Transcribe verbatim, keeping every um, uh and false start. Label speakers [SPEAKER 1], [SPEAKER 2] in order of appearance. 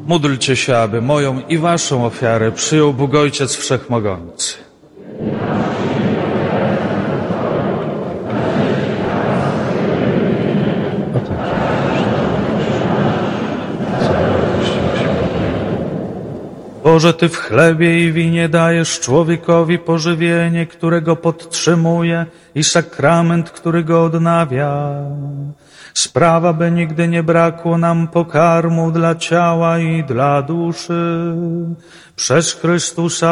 [SPEAKER 1] Módlcie się, aby moją i waszą ofiarę przyjął Bóg Ojciec Wszechmogący. Boże, Ty w chlebie i winie dajesz człowiekowi pożywienie, którego podtrzymuje, i sakrament, który go odnawia. Sprawa, by nigdy nie brakło nam pokarmu dla ciała i dla duszy. Przez Chrystusa